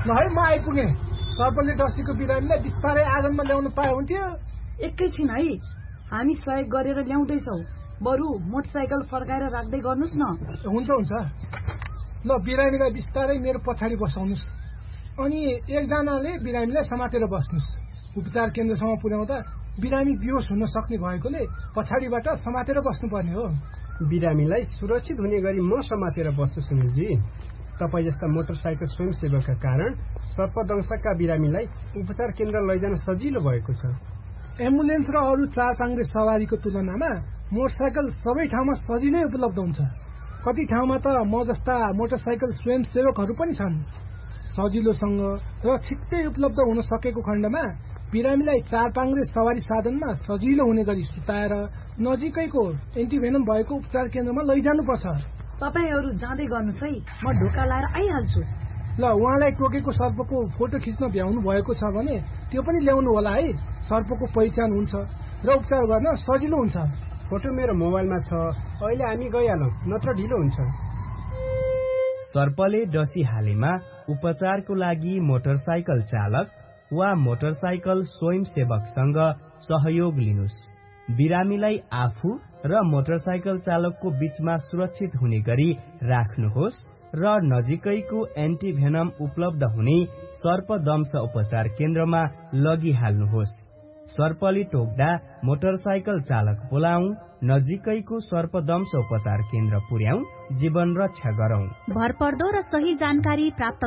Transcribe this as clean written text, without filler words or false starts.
ल है म आइपुगेँ। सर्पले डसीको बिरामीलाई बिस्तारै आँगनमा ल्याउनु पाए हुन्थ्यो। एकैछिन है, हामी सहयोग गरेर ल्याउँदैछौ। बरु मोटरसाइकल फर्काएर राख्दै गर्नुस् न। हुन्छ हुन्छ। ल बिरामीलाई बिस्तारै मेरो पछाडि बसाउनुस्। अनि एकजनाले बिरामीलाई समातेर बस्नुस्। उपचार केन्द्रसम्म पुर्याउँदा बिरामी बेहोस हुन सक्ने भएकोले पछाडिबाट समातेर बस्नुपर्ने हो। बिरामीलाई सुरक्षित हुने गरी म समातेर बस्छु सुनिलजी। तपाईँ जस्ता मोटरसाइकल स्वयंसेवकका कारण सर्पदंशका बिरामीलाई उपचार केन्द्र लैजान सजिलो भएको छ। एम्बुलेन्स र अरू चार पाङ्ग्रे सवारीको तुलनामा मोटरसाइकल सबै ठाउँमा सजिलै उपलब्ध हुन्छ। कति ठाउँमा त म जस्ता मोटरसाइकल स्वयंसेवकहरू पनि छन्। सजिलोसँग र छिट्टै उपलब्ध हुन सकेको खण्डमा बिरामीलाई चार पाङ्ग्रे सवारी साधनमा सजिलो हुने गरी सुताएर नजिकैको एन्टिभेनम भएको उपचार केन्द्रमा लैजानुपर्छ। तपाईहरू जाँदै गर्नुस् है, म ढोका लाएर आइहाल्छु। ल उहाँलाई टोकेको सर्पको फोटो खिच्न भ्याउनु भएको छ भने त्यो पनि ल्याउनु होला है। सर्पको पहिचान हुन्छ र उपचार गर्न सजिलो हुन्छ। फोटो मेरो मोबाइलमा छ। अहिले हामी गइहालौँ, नत्र ढिलो हुन्छ। सर्पले डसी हालेमा उपचारको लागि मोटरसाइकल चालक वा मोटरसाइकल स्वयंसेवकसँग सहयोग लिनुस्। बिरामीलाई आफू र मोटरसाइकल चालकको बीचमा सुरक्षित हुने गरी राख्नुहोस् र नजिकैको एन्टिभेनम उपलब्ध हुने सर्पदंश उपचार केन्द्रमा लगिहाल्नुहोस्। सर्पले टोक्दा मोटरसाइकल चालक बोलाऊ, नजिकैको सर्पदंश उपचार केन्द्र पुर्याऊ, जीवन रक्षा गरौं। भरपर्दो र सही जानकारी प्राप्त